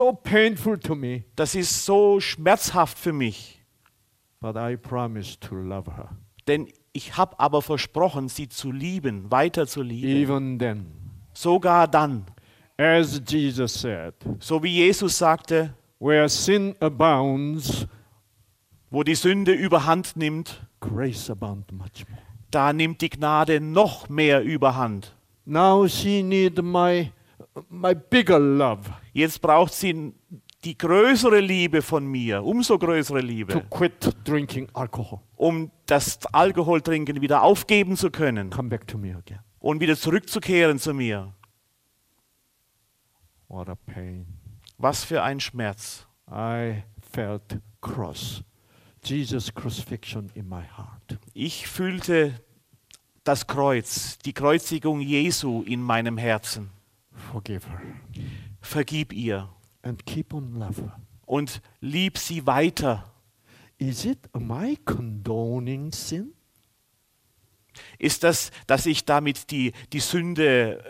so painful to me. Das ist so schmerzhaft für mich. But I promise to love her. Denn ich habe aber versprochen, sie zu lieben, weiter zu lieben. Even then, Sogar dann, as Jesus said, so wie Jesus sagte, where sin abounds, wo die Sünde überhand nimmt, grace abounds much more. da nimmt die Gnade noch mehr überhand. Now she need my bigger love Jetzt braucht sie die größere Liebe von mir, umso größere to Liebe, quit drinking alcohol. um das Alkoholtrinken wieder aufgeben zu können Come back to me again. und wieder zurückzukehren zu mir. What a pain. Was für ein Schmerz. I felt cross. Jesus' crucifixion in my heart. Ich fühlte das Kreuz, die Kreuzigung Jesu in meinem Herzen. Forgive her Vergib ihr and keep on love her. und lieb sie weiter. Am I condoning sin? Ist das, dass ich damit die Sünde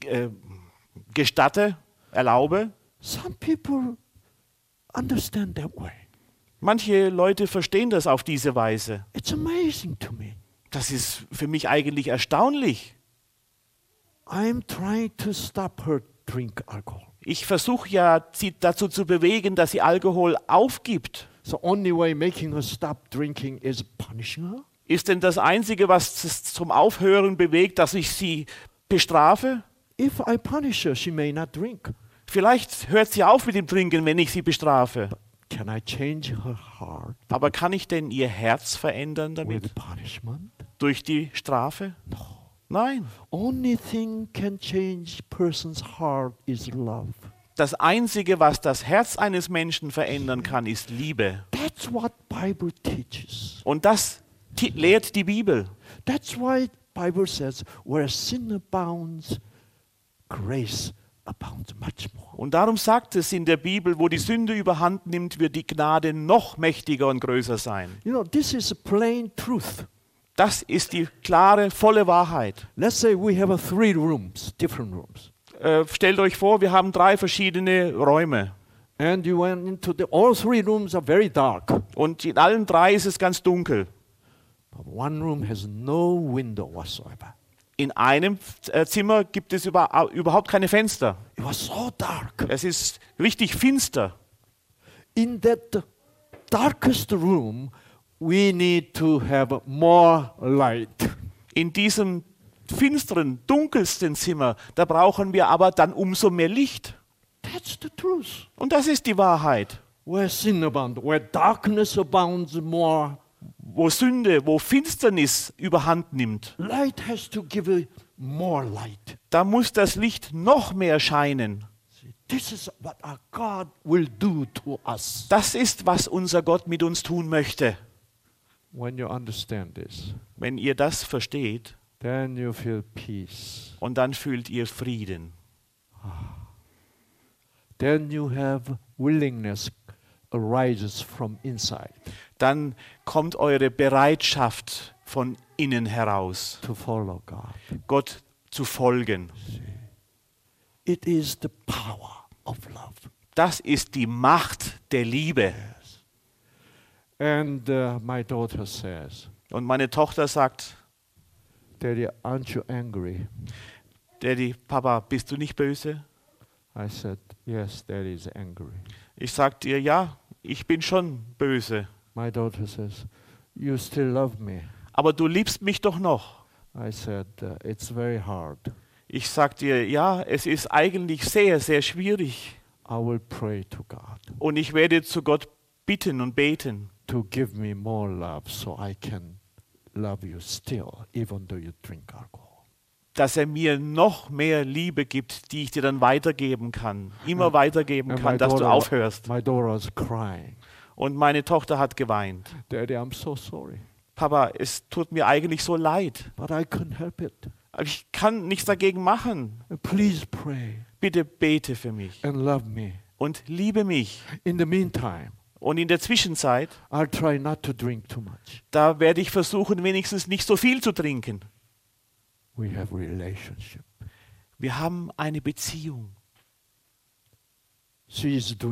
gestatte, erlaube? Some people understand that way. Manche Leute verstehen das auf diese Weise. It's amazing to me. Das ist für mich eigentlich erstaunlich. I'm trying to stop her drink alcohol. Ich versuche ja, sie dazu zu bewegen, dass sie Alkohol aufgibt. So only way making her stop drinking is punishing her? Ist denn das Einzige, was es zum Aufhören bewegt, dass ich sie bestrafe? If I punish her, she may not drink. Vielleicht hört sie auf mit dem Trinken, wenn ich sie bestrafe. Can I change her heart Aber kann ich denn ihr Herz verändern damit? with punishment? Durch die Strafe? No. Nein. Only thing can change person's heart is love. Das Einzige, was das Herz eines Menschen verändern kann, ist Liebe. That's what Bible teaches. Und das lehrt die Bibel. That's why Bible says, where sin abounds, grace abounds much more. Und darum sagt es in der Bibel, wo die Sünde überhand nimmt, wird die Gnade noch mächtiger und größer sein. You know, this is a plain truth. Das ist die klare, volle Wahrheit. Let's say we have 3 rooms, different rooms. Stellt euch vor, wir haben 3 verschiedene Räume. And you went into all 3 rooms are very dark. Und in allen 3 ist es ganz dunkel. But one room has no window whatsoever. In einem Zimmer gibt es überhaupt keine Fenster. It was so dark. Es ist richtig finster. In that darkest room, we need to have more light. In diesem finsteren, dunkelsten Zimmer, da brauchen wir aber dann umso mehr Licht. That's the truth. Und das ist die Wahrheit. Where sin abounds, where darkness abounds more, Wo Sünde, wo Finsternis überhand nimmt, light has to give more light. da muss das Licht noch mehr scheinen. See, this is what our God will do to us. Das ist, was unser Gott mit uns tun möchte. When you understand this, Wenn ihr das versteht, then you feel peace. und dann fühlt ihr Frieden. Then you have willingness arises from inside Dann kommt eure Bereitschaft von innen heraus, to follow God. Gott zu folgen. It is the power of love. Das ist die Macht der Liebe. And my daughter says, Und meine Tochter sagt, Daddy, aren't you angry? Daddy, Papa, bist du nicht böse? I said, yes, Daddy is angry. Ich sag dir, ja, ich bin schon böse. My daughter says, you still love me. Aber du liebst mich doch noch. I said, it's very hard. Ich sag dir, ja, es ist eigentlich sehr, sehr schwierig. I will pray to God Und ich werde zu Gott bitten und beten, to give me more love so I can love you still, even though you drink alcohol. dass er mir noch mehr Liebe gibt, die ich dir dann weitergeben kann. Immer weitergeben kann, dass du aufhörst. My daughter was crying. Und meine Tochter hat geweint. Daddy, I'm so sorry, Papa, es tut mir eigentlich so leid. but I couldn't help it. Aber ich kann nichts dagegen machen. Please pray Bitte bete für mich and love me. und liebe mich. In the meantime, Und in der Zwischenzeit, I'll try not to drink too much. da werde ich versuchen, wenigstens nicht so viel zu trinken. We have relationship. Wir haben eine Beziehung. She is